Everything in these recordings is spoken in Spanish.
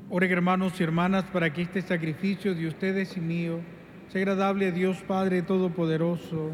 Oren, hermanos y hermanas, para que este sacrificio de ustedes y mío sea agradable a Dios Padre Todopoderoso.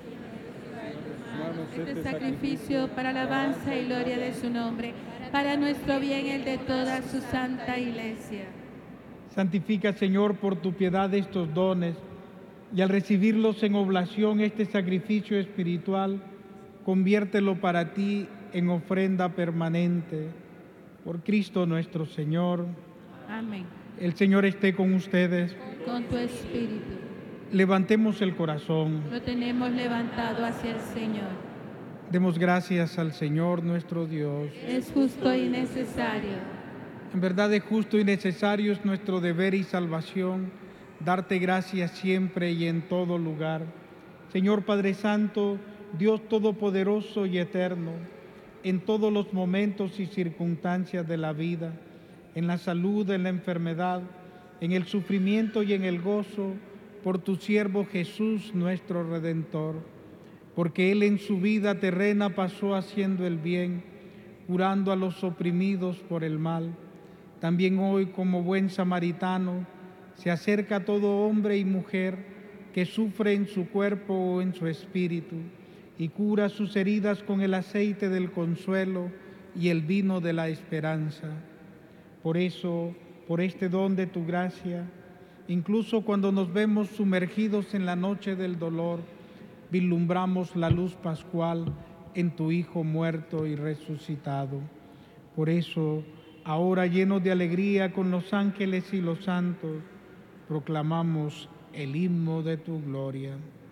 Este sacrificio para alabanza y gloria de su nombre, para nuestro bien y el de toda su santa iglesia. Santifica, Señor, por tu piedad estos dones, y al recibirlos en oblación este sacrificio espiritual, conviértelo para ti en ofrenda permanente. Por Cristo nuestro Señor. Amén. El Señor esté con ustedes. Con tu espíritu. Levantemos el corazón. Lo tenemos levantado hacia el Señor. Demos gracias al Señor nuestro Dios. Es justo y necesario. En verdad es justo y necesario, es nuestro deber y salvación, darte gracias siempre y en todo lugar. Señor Padre Santo, Dios Todopoderoso y Eterno, en todos los momentos y circunstancias de la vida, en la salud, en la enfermedad, en el sufrimiento y en el gozo, por tu siervo Jesús nuestro Redentor, porque Él en su vida terrena pasó haciendo el bien, curando a los oprimidos por el mal. También hoy, como buen samaritano, se acerca a todo hombre y mujer que sufre en su cuerpo o en su espíritu, y cura sus heridas con el aceite del consuelo y el vino de la esperanza. Por eso, por este don de tu gracia, incluso cuando nos vemos sumergidos en la noche del dolor, vislumbramos la luz pascual en tu Hijo muerto y resucitado. Por eso, ahora llenos de alegría con los ángeles y los santos, proclamamos el himno de tu gloria.